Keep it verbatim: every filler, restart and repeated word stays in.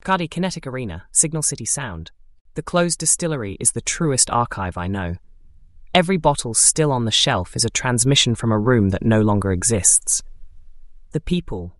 Bacardi Kinetic Arena, Signal City Sound. The closed distillery is the truest archive I know. Every bottle still on the shelf is a transmission from a room that no longer exists. The people,